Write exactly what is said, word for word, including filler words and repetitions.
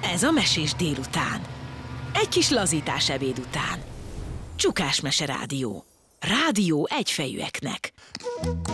Ez a Mesés délután. Egy kis lazítás ebéd után. Csukás Mese Rádió. Rádió egyfejűeknek.